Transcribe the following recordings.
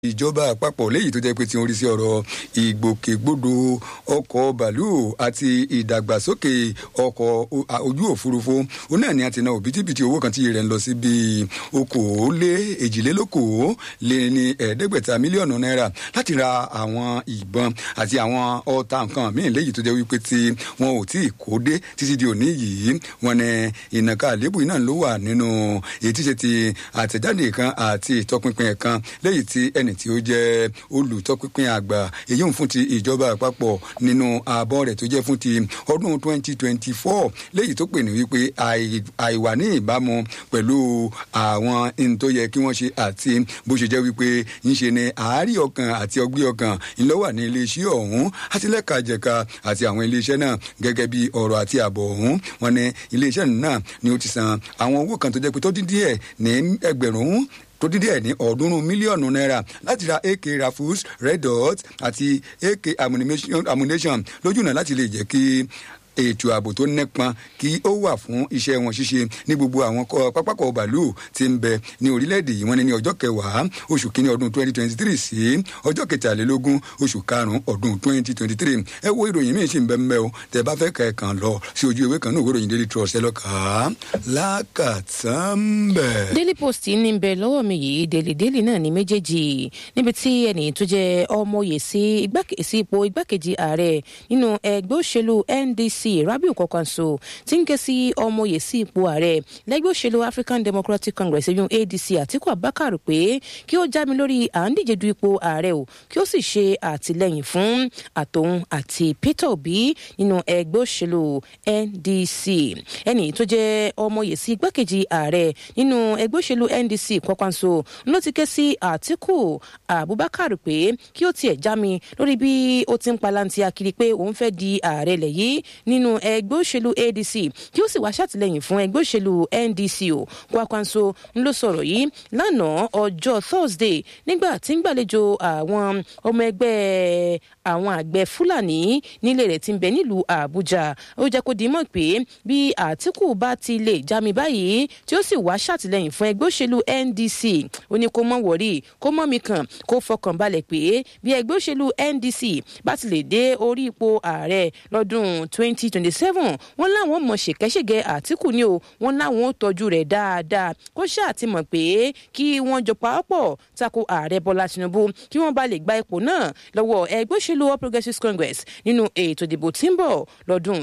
ìjọba àpapọ̀ léyìí tó jẹ́ pé tí wọ́n rí sí ọ̀rọ̀ ìgbòkègbodò ọkọ̀ bàálù àti ìdàgbàsókè ọkọ̀ ojú òfurufú ó náà ni a ti ná òbítíbitì owó kan tí rẹ̀ ń lọ sí bíi okòólé-èjìlélókòó-lé-ní-ẹ̀ẹ́dẹ́gbẹ̀ta mílíọ̀nù náírà láti ra àwọn ìbọn àti àwọn ọta nǹkan míì léyìí tó jẹ́ wípé tí wọn ò tí ì kó dé títí di òní yìí wọn ni ìnàka àlébù náà ló wà nínú èyí tí ṣe ti àtẹ̀jáde kan àti ìtọpinpin kan léyìí tí ẹnì tí ó jẹ́ olùtọpinpin àgbà èyí ń fún ti ìjọba àpapọ̀ nínú àbọ̀ rẹ̀ tó jẹ́ fún ti ọdún 2024 léyìí tó pè ní wípé àìwà ní ìbámu pẹ̀lú àwọn ohun tó yẹ kí wọ́n ṣe àti bó ṣe jẹ́ wípé ń ṣe ni àárí ọkàn àti ọgbẹ́ ọkàn ńlọ́wà ní iléeṣẹ́ ọ̀hún àti lẹ́kajẹ̀ka àti àwọn iléeṣẹ́ náà gẹ́gẹ́ bí ọ̀rọ̀ àti àbọ̀ ọ̀hún wọn ní iléeṣẹ́ náà ni ó ti san àwọn owó kan tó jẹ́ pé tó dín díẹ̀ ní ẹgbẹ̀rún tó dídí ẹ̀ ní 300 mílíọ̀nù náírà láti ra AK Rifles, Red Dot àti AK ammunition lójú náà láti lè jẹ́ kí ètò ààbò tó nípọn kí ó wà fún iṣẹ́ wọn ṣíṣe ní gbogbo àwọn pápákọ̀ bàálù tí ń bẹ ní orílẹ̀-èdè yìí wọ́n ní ọjọ́ 10 oṣù kínní ọdún 2023 sí ọjọ́ 23 oṣù karùn-ún ọdún 2023 ẹ wo ìròyìn míì sì ń bẹ ń bẹ o tẹ́ bá fẹ́ kẹ́ẹ̀kan lọ sí ojú ìwé kan náà ìròyìn Daily Trust ẹ lọ kà á lákàtàmbẹ̀. Daily Post ní ń bẹ lọ́wọ́ mi yìí Daily náà ní méjèèjì níbi tí ẹni tó jẹ́ ọmọye sí ipò igbákejì ààrẹ nínú ẹgbẹ́ òṣèlú NDC Rabiu Kwankwaso tí ń ké sí ọmọye sí ipò ààrẹ lẹ́gbẹ́ òṣèlú African Democratic Congress ẹ̀yún ADC Atiku Abubakar pé kí ó já mi lórí à ń díje du ipò ààrẹ o kí ó sì ṣe àtìlẹ́yìn fún àtòun àti Peter Obi nínú ẹgbẹ́ òṣèlú NDC ẹni tó jẹ́ ọmọye sí igbákejì ààrẹ nínú ẹgbẹ́ òṣèlú NDC Kwankwaso ló ti ké sí Atiku Abubakar pé kí ó tiẹ̀ já mi lórí bí ó ti ń palanti akiri pé òun fẹ́ di ààrẹ lẹ̀ yìí nínú ẹgbẹ́ òṣèlú ADC kí ó sì wá ṣàtìlẹ́yìn fún ẹgbẹ́ òṣèlú NDC o Kwankwaso ló sọ̀rọ̀ yìí lánàá ọjọ́ Thursday nígbà tí ń gbàlejò àwọn ọmọ ẹgbẹ́ àwọn àgbẹ̀ Fúlàní nílé rẹ̀ tí ń bẹ nílùú Àbújá ó jẹ́ kó di mọ̀ pé bí Àtíkù bá ti lè já mi báyìí tí ó sì wá ṣàtìlẹ́yìn fún ẹgbẹ́ òṣèlú NDC ó ní kó mọ̀ wọ̀rí kó mọ̀ mi kàn kó fọkàn balẹ̀ pé bí ẹgbẹ́ òṣèlú NDC bá ti lè dé orí ipò ààrẹ lọ́dún 2027 wọ́n láwọn mọ̀ ṣèkẹ́ṣègẹ́ Àtíkù ni o wọ́n láwọn ó tọ́jú rẹ̀ dáadáa kó ṣáà ti mọ̀ pé kí wọ́n jọ pawọ́pọ̀ tako ààrẹ Bọ́lá Tinubu kí wọ́n bá lè gba ipò náà lọ́wọ́ ẹgbẹ́ òṣèlú All Progressives Congress nínú ètò ìdìbò tí ń bọ̀ lọ́dún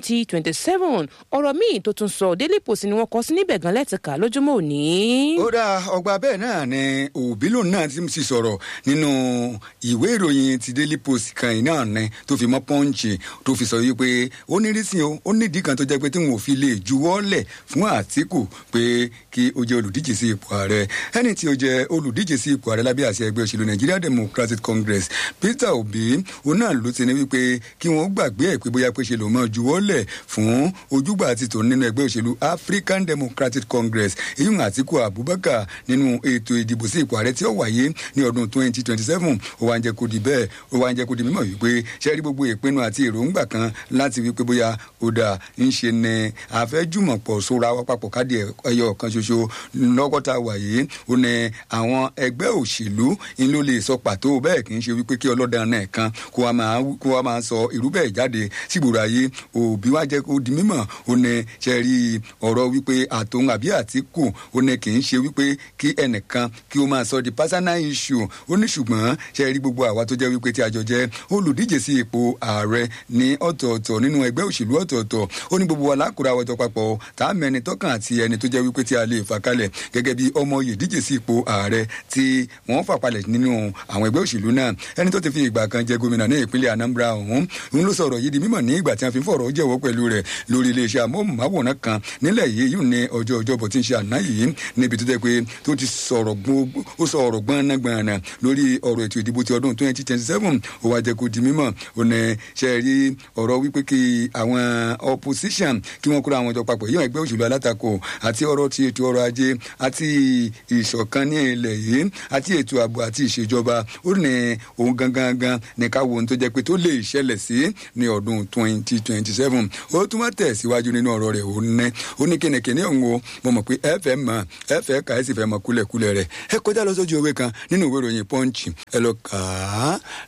2027 ọ̀rọ̀ míì tó tún sọ Daily Post ni wọ́n kọ sí níbẹ̀ gan lẹ́tìkà lójúmọ́ òní. ó dá ọgbà bẹ́ẹ̀ náà ni Òbí lòun náà ti sì sọ̀rọ̀ nínú ìwé ìròyìn ti Daily Post kan yìí náà ni tó fi mọ́ Punch tó fi sọ yìí pé ó ní rísìn o ó nídìí kan tó jẹ́ pé tí wọn ò fi lè juwọ́lẹ̀ fún Àtíkù pé kí ó jẹ́ olùdíje sí ipò ààrẹ ẹni tí ó jẹ́ olùdíje sí ipò ààrẹ lábẹ́ àṣẹ ẹgbẹ́ òṣèlú Nigeria Democratic Congress Peter Obi òun náà ló ti ní wípé kí wọ́n gbàgbé ẹ̀ pé bóyá pé ṣe ló máa juwọ́lẹ̀ fún ojúgbà àti tòun nínú ẹgbẹ́ òṣèlú African Democratic Congress èyí Àtíkù Abubakar nínú ètò ìdìbò sí ipò ààrẹ tí ó wáyé ní ọdún 2027 ó wá ń jẹ́ kó di bẹ́ẹ̀ ó wá ń jẹ́ kó di mímọ̀ wípé ṣe rí gbogbo ìpinnu àti èròǹgbà kan láti wípé bóyá ó dà ń ṣe ní àfẹ́jùmọ̀pọ̀ sóra wa papọ̀ káàdì ẹyọ kan ṣoṣo lọ́kọ́ta wáyé ó ní àwọn ẹgbẹ́ òṣèlú ń ló lè sọ pàtó bẹ́ẹ̀ kì í ṣe wípé kí ọlọ́dàn náà kan kó wa máa sọ irú bẹ́ẹ̀ jáde sígboro ayé Òbí wá jẹ́ kó di mímọ̀ ó ní ṣe rí ọ̀rọ̀ wípé àtòun àbí Àtíkù ó ní kì í ṣe wípé kí ẹnìkan kí ó máa sọ di personal issue ó ní ṣùgbọ́n ṣe rí gbogbo àwa tó jẹ́ wípé tí a jọ jẹ́ olùdíje sí ipò ààrẹ ní ọ̀tọ̀ọ̀tọ̀ nínú ẹgbẹ́ òṣèlú ọ̀tọ̀ọ̀tọ̀ ó ní gbogbo wa lákùrọ̀ àwọ̀tọ̀ papọ̀ tá a mẹ́ni tọ́kàn àti ẹni tó jẹ́ wípé tí a lè fà kalẹ̀ gẹ́gẹ́ bí ọmọ oyè díje sí ipò ààrẹ tí wọ́n fà palẹ̀ nínú àwọn ẹgbẹ́ òṣèlú náà ẹni tó ti fi ìgbà kan jẹ gómìnà ní ìpínlẹ̀ Anambra ọ̀hún ló sọ̀rọ̀ yìí di mímọ̀ ní ìgbà tí wọ́n fi fọ̀rọ̀ jẹ́wọ́ pẹ̀lú rẹ̀ lórí iléeṣẹ́ amóhùnmáwòrán kan nílẹ̀ yìí yìí ní ọjọ́bọ̀ tí ń ṣe àná yìí níbi tó jẹ́ pé tó ti sọ̀rọ̀ gbọ́nàgbọ́nà lórí ọ̀rọ̀ ètò ìdìbò ti ọdún 2027 ó wá jẹ́ kó di mímọ̀ ó ní ṣe rí ọ̀rọ̀ wípé kí àwọn opposition kí wọ́n kóra àwọn jọ papọ̀ yíyan ẹgbẹ́ òṣèlú alátakò àti ọ̀rọ̀ ti ètò ọrọ̀ ajé àti ìṣọ̀kan ní ilẹ̀ yìí àti ètò ààbò àti ìṣèjọba ó ní òun gangan ní ká wo ohun tó jẹ́ pé tó lè ṣẹlẹ̀ sí ní ọdún 2027 ó tún wá tẹ̀síwájú nínú ọ̀rọ̀ rẹ̀ ó ní kínníkínní òun o mo mọ̀ pé ẹ fẹ́ kà ẹ́ sì fẹ́ mọ kúlẹ̀kúlẹ̀ rẹ̀ ẹ kọjá lọ sójú ìwé kan nínú ìwé ìròyìn Punch ẹ lọ kà á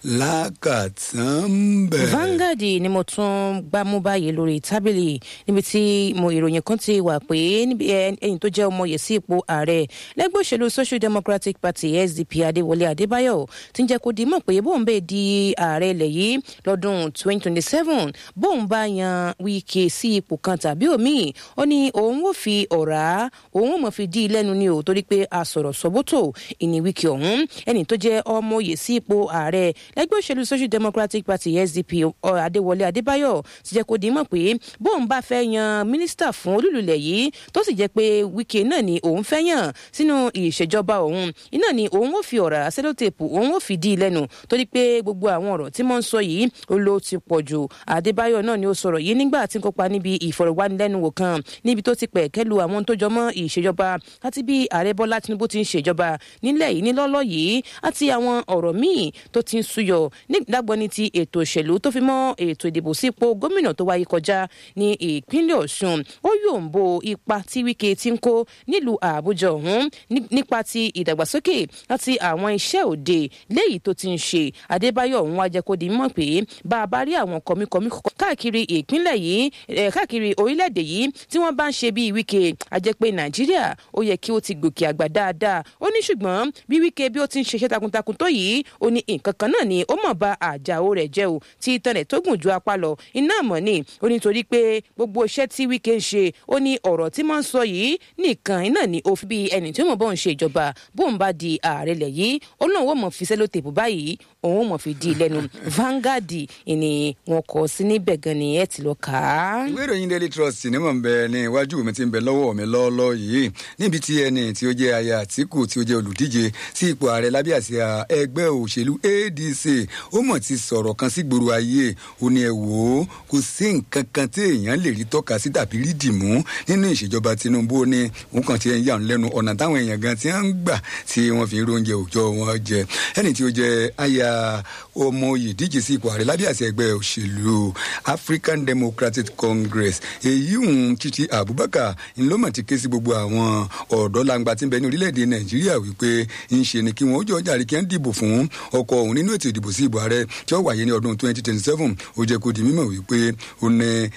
lákàtàn bẹ́ẹ̀. Vanguard ni mo tún gbámú báyìí lórí tábìlì níbi tí ìròyìn kan ti wà pé ẹni tó jẹ́ ọmọye sí ipò ààrẹ lẹ́gbẹ́ òṣèlú Social Democratic Party SDP Adéwọlé Adébáyọ̀ ti ń jẹ́ kó di mọ̀ pé bóun bẹ́ẹ̀ di ààrẹ ilẹ̀ yìí lọ́dún 2027 bóun bá yan Wike sí ipò kan tàbí òmíì ó ní òun ò fi ọ̀rá òun ò mọ̀ fi dí lẹ́nu ni ò torí pé a sọ̀rọ̀ sọ́bótò ìní Wike ọ̀hún ẹni tó jẹ́ ọmọye sí ipò ààrẹ lẹ́gbẹ́ òṣèlú Social Democratic Party SDP Adéwọlé Adébáyọ̀ ti jẹ́ kó di mọ̀ pé bóun bá fẹ́ yan mínísítà fún olúlulẹ̀ yìí tó sì jẹ́ pé Wike náà ni òun fẹ́ yàn sínú ìṣèjọba òun iná ni òun ò fi ọ̀rá sẹ́lótèpù òun ò fi dí lẹ́nu torí pé gbogbo àwọn ọ̀rọ̀ tí mo ń sọ yìí ó ló ti pọ̀ jù Adébáyọ̀ náà ni ó sọ̀rọ̀ yìí nígbà tí ń kópa níbi ìfọ̀rọ̀wánilẹ́nuwò kan níbi tó ti pẹ̀kẹ́lu àwọn tó jọmọ́ ìṣèjọba àti bí ààrẹ Bọ́lá Tinubu ti ń ṣèjọba nílẹ̀ yìí nílọ́lọ́ yìí àti àwọn ọ̀rọ̀ míì tó ti ń súyọ lágbọ́ni ti ètò òṣèlú tó fi mọ́ ètò ìdìbò sípò gómìnà tó wáyé kọjá ní ìpínlẹ̀ Ọ̀ṣun ó yòǹbo ipa tí Wike ti ń kó nílùú Àbújá ọ̀hún nípa ti ìdàgbàsókè àti àwọn iṣẹ́ òde léyìí tó ti ń ṣe Adébáyọ̀ ọ̀hún wá jẹ́ kó di mọ̀ pé bá a bá rí àwọn kọ̀míkọ̀mí káàkiri ìpínlẹ̀ yìí káàkiri orílẹ̀-èdè yìí tí wọ́n bá ń ṣe bíi Wike a jẹ́ pé Nàìjíríà ó yẹ kí ó ti gòkè àgbà dáadáa ó ní ṣùgbọ́n bí Wike bí ó ti ń ṣiṣẹ́ takuntakun tó yìí ó ní nǹkan kan náà ni ó mọ̀ bá àjàó rẹ̀ jẹ́ o tí ìtàn rẹ̀ tó gùn ju apá lọ iná mọ̀ ni ó ní torí pé gbogbo iṣẹ́ tí Wike ń ṣe ó ní ọ̀rọ̀ tí máa ń sọ yìí nìkan iná ni ó fi bí ẹni tí ó mọ̀ bọ́ ń ṣe ìjọba bóun bá di ààrẹ lẹ̀ yìí ó náà wọ́n mọ̀ fi sẹ́lótèpù báyìí òun mọ̀ fi di lẹ́nu Vanguard ni wọn kọ sí níbẹ̀ gan ni ẹ ti lọ kà á. ìwé ìròyìn Daily Trust ní mọ̀ ń bẹ ní iwájú mi ti ń bẹ lọ́wọ́ mi lọ́ọ́lọ́ yìí níbi tí ẹni tí ó jẹ́ aya Àtíkù tí ó jẹ́ olùdíje sí ipò ààrẹ lábẹ́ àsíá ẹgbẹ́ òṣèlú ADC ó mọ̀ ti sọ̀rọ̀ kan sí gbòòrò ayé ó ní ẹ wò ó kò sí nǹkan kan tí èèyàn lè rí tọ́ka sí tàbí rí dìmú nínú ìṣèjọba Tinubu ó ní òun kàn ti ń yà ń lẹ́nu ọ̀nà táwọn èèyàn gan ti ń gbà tí wọ́n fi ń róúnjẹ òòjọ́ wọn jẹ ẹni tí ó jẹ́ aya ọmọ oyè díje sí ipò ààrẹ lábẹ́ àsíá ẹgbẹ́ òṣèlú African Democratic Congress èyí ń Títí Abubakar ńlọ́mọ̀ ti ké sí gbogbo àwọn ọ̀dọ́ langba tí ń bẹ ní orílẹ̀-èdè Nàìjíríà wípé ń ṣe ni kí wọ́n jọ jàre kí wọ́n dìbò fún ọkọ òun nínú ètò ìdìbò sí ipò ààrẹ tí ó wáyé ní ọdún 2027 ó jẹ́ kó di mímọ̀ wípé ó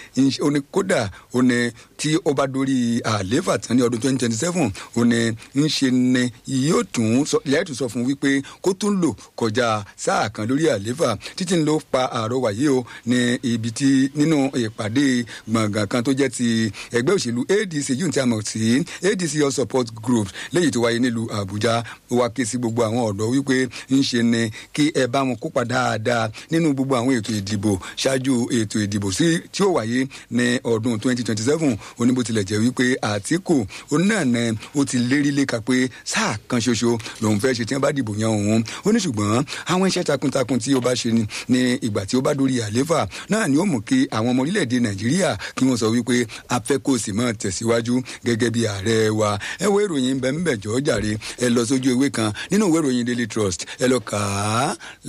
ní kódà ó ní tí ó bá dórí àlééfà tán ní ọdún 2027 ó ní ń ṣe ni yóò tún lẹ́ẹ̀tún sọ fún wípé kó tún lò kọjá sáà kan lórí àlééfà títí ń lọ pa àrọwà yìí o ní ibi tí nínú ìpàdé gbọ̀ngàn kan tó jẹ́ ti ẹgbẹ́ òṣèlú ADC yìí tí a mọ̀ sí ADC All Support Group léyìí tó wáyé nílùú Àbújá ó wá ké sí gbogbo àwọn ọ̀dọ́ wípé ń ṣe ni kí ẹ bá wọn kópa dáadáa nínú gbogbo àwọn ètò ìdìbò ṣáájú ètò ìdìbò tí ó wáyé ní ọdún 2027 oníbó tilẹ̀ jẹ́ wípé Àtíkù òun náà ni ó ti lérí léka pé sáà kan ṣoṣo lòun fẹ́ ṣe tí wọ́n bá dìbò yan òun ó ní ṣùgbọ́n àwọn iṣẹ́ takuntakun tí ó bá ṣe ní ìgbà tí ó bá dórí àlééfà náà ni ó mú kí àwọn ọmọ orílẹ̀-èdè Nàìjíríà kí wọ́n sọ wípé a fẹ́ kó sì máa tẹ̀síwájú gẹ́gẹ́ bí ààrẹ wa ẹ wo ìròyìn bẹ́ẹ̀ jọ̀ọ́ jàre ẹ lọ sójú ewé kan nínú ìwé ìròyìn Daily Trust ẹ lọ kà á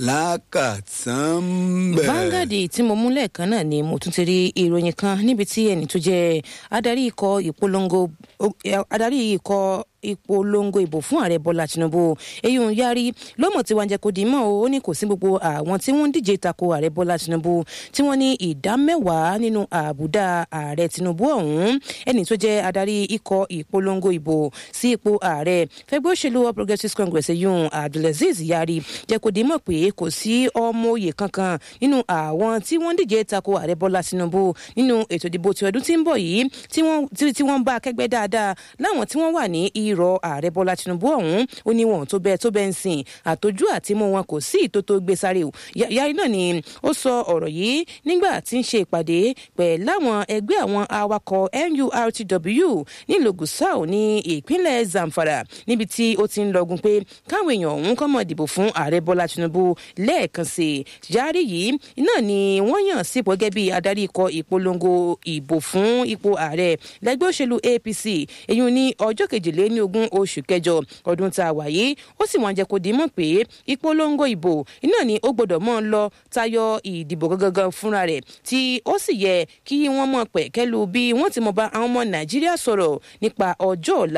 lákàtàn bẹ́ẹ̀. Vanguard tí mo mú lẹ́ẹ̀kan náà ni mo tún ti rí ìròyìn kan níbi tí ẹni tó jẹ́ adarí ikọ̀ ìpolongo ìbò fún ààrẹ Bọ́lá Tinubu èyí ń yarí lọ́mọ̀ tí wọ́n jẹ́ kó di mọ́ ó ní kò sí gbogbo àwọn tí wọ́n ń díje tako ààrẹ Bọ́lá Tinubu tí wọ́n ní ìdá 10 nínú àbùdá ààrẹ Tinubu ọ̀hún ẹni tó jẹ́ adarí ikọ̀ ìpolongo ìbò sí ipò ààrẹ fẹ́gbẹ́ òṣèlú All Progressives Congress èyí Abdulaziz Yari jẹ́ kó di mọ̀ pé kò sí ọmọ oyè kankan nínú àwọn tí wọ́n ń díje tako ààrẹ Bọ́lá Tinubu nínú ètò ìdìbò ti ọdún tí ń bọ̀ yìí tí wọ́n bá akẹgbẹ́ dáadáa láwọn tí wọ́n wà ní rọ ààrẹ bọ́lá tinubu ọ̀hún ó ní wọn tó bẹ́ẹ̀ ń sìn àtọ́jú àtìmú wọn kò sí ìtótó gbé sáré o yáyí náà ni ó sọ ọ̀rọ̀ yìí nígbà tí ń ṣe ìpàdé pẹ̀láwọn ẹgbẹ́ àwọn awakọ̀ NURTW nílùú Gusau ní ìpínlẹ̀ Zamfara níbi tí ó ti ń lọgun pé káwọn èèyàn ọ̀hún kọ́ mọ̀ dìbò fún ààrẹ bọ́lá tinubu lẹ́ẹ̀kan sí i. Tijani yìí náà ni wọ́n yàn sípò gẹ́gẹ́ bí adarí ikọ̀ ìpolongo ìbò fún ipò ààrẹ lẹ́gbẹ́ òṣèlú APC èyí ní ọjọ́ 22 oṣù kẹjọ ọdún tá a wà yìí. Ó sì wọ́n jẹ́ kó dìímọ̀ pé ìpolongo ìbò iná ni ó gbọ́dọ̀ mọ́ lọ tayọ ìdìbò gangan fúnra rẹ̀ tí ó sì yẹ kí wọ́n mọ̀ pẹ̀kẹ́lu bí wọ́n ti mọ̀ bá àwọn ọmọ Nàìjíríà sọ̀rọ̀ nípa ọjọ́ ọ̀la